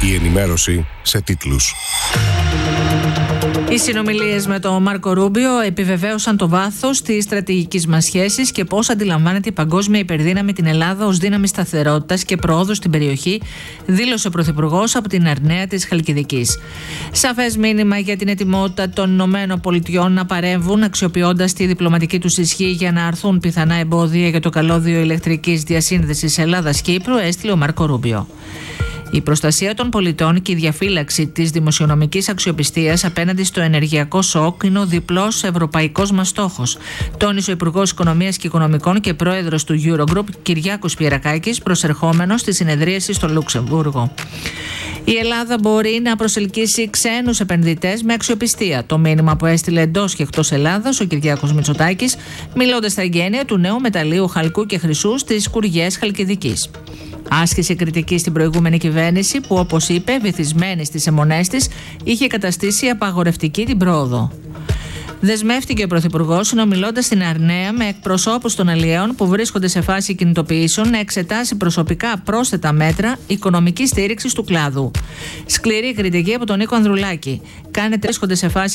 Η ενημέρωση σε τίτλους. Οι συνομιλίες με τον Μάρκο Ρούμπιο επιβεβαίωσαν το βάθος της στρατηγικής μας σχέσης και πώς αντιλαμβάνεται η παγκόσμια υπερδύναμη την Ελλάδα ως δύναμη σταθερότητας και προόδου στην περιοχή, δήλωσε ο Πρωθυπουργός από την Αρναία της Χαλκιδικής. Σαφές μήνυμα για την ετοιμότητα των ΗΠΑ να παρέμβουν, αξιοποιώντας τη διπλωματική τους ισχύ για να αρθούν πιθανά εμπόδια για το καλώδιο ηλεκτρικής διασύνδεσης Ελλάδας-Κύπρου, έστειλε ο Μάρκο Ρούμπιο. Η προστασία των πολιτών και η διαφύλαξη της δημοσιονομικής αξιοπιστίας απέναντι στο ενεργειακό σοκ είναι ο διπλός ευρωπαϊκός μας στόχος, τόνισε ο Υπουργός Οικονομίας και Οικονομικών και Πρόεδρος του Eurogroup, Κυριάκος Πιερακάκης, προσερχόμενος στη συνεδρίαση στο Λουξεμβούργο. Η Ελλάδα μπορεί να προσελκύσει ξένους επενδυτές με αξιοπιστία. Το μήνυμα που έστειλε εντός και εκτός Ελλάδας ο Κυριάκος Μητσοτάκης, μιλώντας στα εγγένεια του νέου μεταλλείου χαλκού και χρυσού στις Κουριές Χαλκιδικής. Άσκησε κριτική στην προηγούμενη κυβέρνηση που, όπως είπε, βυθισμένη στις αιμονές της, είχε καταστήσει απαγορευτική την πρόοδο. Δεσμεύτηκε ο Πρωθυπουργός, συνομιλώντας στην Αρναία με εκπροσώπους των αλλιέων που βρίσκονται σε φάση κινητοποιήσεων, να εξετάσει προσωπικά πρόσθετα μέτρα οικονομικής στήριξης του κλάδου. Σκληρή κριτική από τον Νίκο Ανδρουλάκη. Βρίσκονται σε φάση